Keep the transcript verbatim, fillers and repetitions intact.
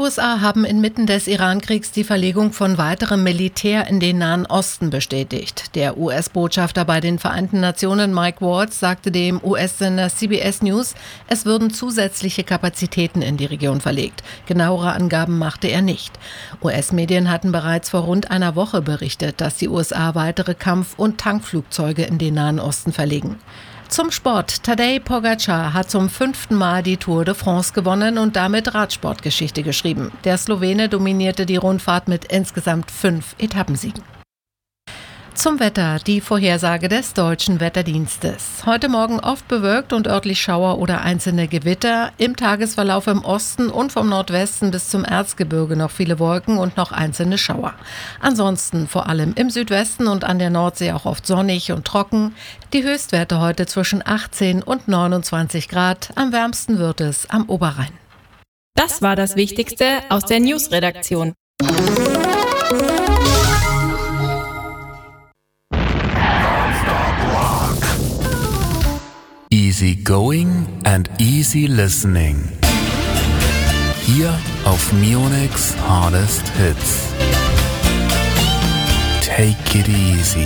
U S A haben inmitten des Iran-Kriegs die Verlegung von weiterem Militär in den Nahen Osten bestätigt. Der U S-Botschafter bei den Vereinten Nationen Mike Waltz sagte dem U S-Sender C B S News, es würden zusätzliche Kapazitäten in die Region verlegt. Genauere Angaben machte er nicht. U S-Medien hatten bereits vor rund einer Woche berichtet, dass die U S A weitere Kampf- und Tankflugzeuge in den Nahen Osten verlegen. Zum Sport. Tadej Pogačar hat zum fünften Mal die Tour de France gewonnen und damit Radsportgeschichte geschrieben. Der Slowene dominierte die Rundfahrt mit insgesamt fünf Etappensiegen. Zum Wetter, die Vorhersage des Deutschen Wetterdienstes. Heute Morgen oft bewölkt und örtlich Schauer oder einzelne Gewitter. Im Tagesverlauf im Osten und vom Nordwesten bis zum Erzgebirge noch viele Wolken und noch einzelne Schauer. Ansonsten vor allem im Südwesten und an der Nordsee auch oft sonnig und trocken. Die Höchstwerte heute zwischen achtzehn und neunundzwanzig Grad. Am wärmsten wird es am Oberrhein. Das war das Wichtigste aus der News-Redaktion. Easy going and easy listening. Hier auf Munich Hardest Hits. Take it easy.